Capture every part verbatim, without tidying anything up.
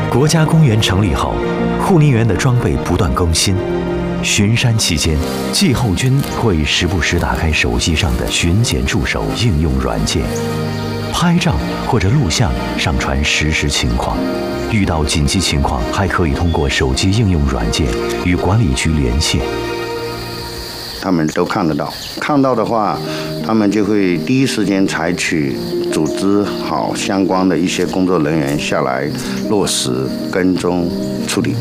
国家公园成立后，护林员的装备不断更新。巡山期间，季候军会时不时打开手机上的巡检助手应用软件，拍照或者录像上传实时情况。遇到紧急情况，还可以通过手机应用软件与管理局连线。 他们都看得到，看到的话，他们就会第一时间采取组织好相关的一些工作人员下来落实跟踪处理。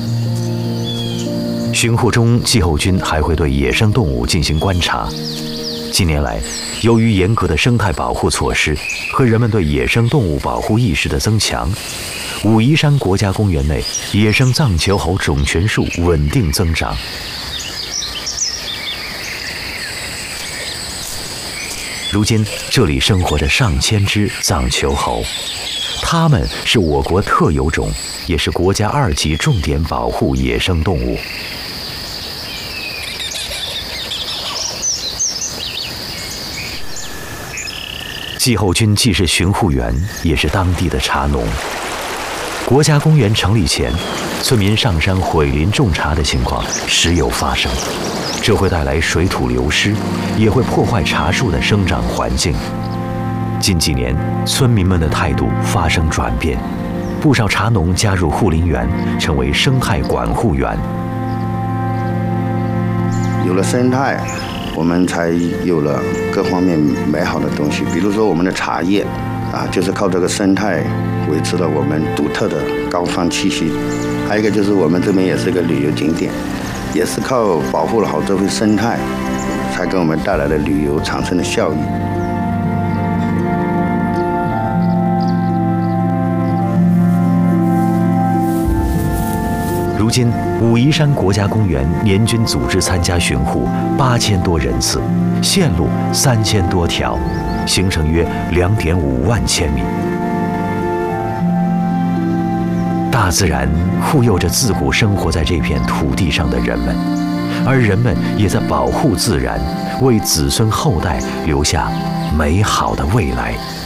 巡护中，季候军还会对野生动物进行观察。近年来，由于严格的生态保护措施和人们对野生动物保护意识的增强，武夷山国家公园内野生藏球猴种群数稳定增长。如今，这里生活着上千只藏球猴，它们是我国特有种，也是国家二级重点保护野生动物。季候军既是巡护员，也是当地的茶农。国家公园成立前，村民上山毁林种茶的情况时有发生，这会带来水土流失，也会破坏茶树的生长环境。近几年，村民们的态度发生转变，不少茶农加入护林员，成为生态管护员。 有了生态，我们才有了各方面美好的东西，比如说我们的茶叶啊，就是靠这个生态维持了我们独特的高芳气息。还有一个就是我们这边也是一个旅游景点，也是靠保护了好这份生态，才给我们带来了旅游产生的效益。 如今，武夷山国家公园年均组织参加巡护八千多人次，线路三千多条，行程约两点五万千米。大自然护佑着自古生活在这片土地上的人们，而人们也在保护自然，为子孙后代留下美好的未来。